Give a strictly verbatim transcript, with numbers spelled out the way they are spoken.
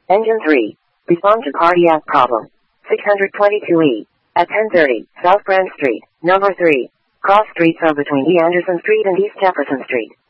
Engine three. Respond to cardiac problem. six twenty-two E. At ten thirty, South Brand Street, number three. Cross streets are between E. Anderson Street and East Jefferson Street.